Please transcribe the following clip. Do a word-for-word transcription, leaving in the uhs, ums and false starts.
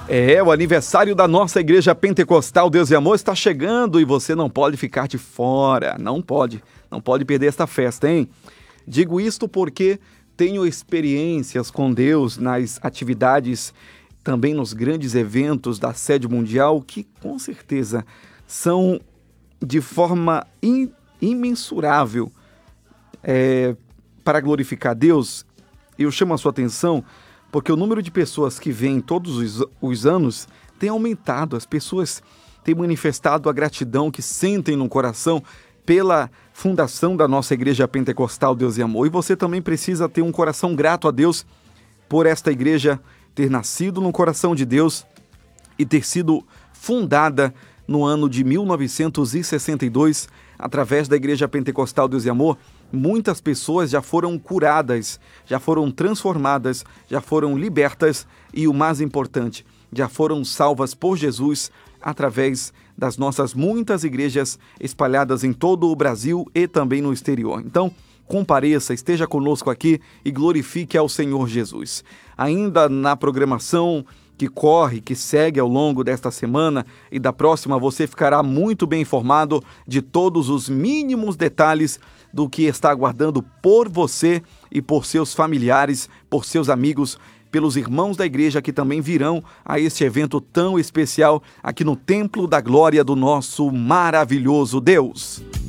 É, o aniversário da nossa Igreja Pentecostal Deus e Amor está chegando e você não pode ficar de fora, não pode, não pode perder esta festa, hein? Digo isto porque tenho experiências com Deus nas atividades, também nos grandes eventos da sede mundial, que com certeza são de forma in, imensurável é, para glorificar Deus. Eu chamo a sua atenção porque o número de pessoas que vêm todos os, os anos tem aumentado. As pessoas têm manifestado a gratidão que sentem no coração pela fundação da nossa Igreja Pentecostal Deus e Amor. E você também precisa ter um coração grato a Deus por esta igreja ter nascido no coração de Deus e ter sido fundada no ano de mil novecentos e sessenta e dois, através da Igreja Pentecostal Deus e Amor. Muitas pessoas já foram curadas, já foram transformadas, já foram libertas e, o mais importante, já foram salvas por Jesus através das nossas muitas igrejas espalhadas em todo o Brasil e também no exterior. Então, compareça, esteja conosco aqui e glorifique ao Senhor Jesus. Ainda na programação que corre, que segue ao longo desta semana e da próxima, você ficará muito bem informado de todos os mínimos detalhes do que está aguardando por você e por seus familiares, por seus amigos, pelos irmãos da igreja que também virão a este evento tão especial aqui no Templo da Glória do nosso maravilhoso Deus.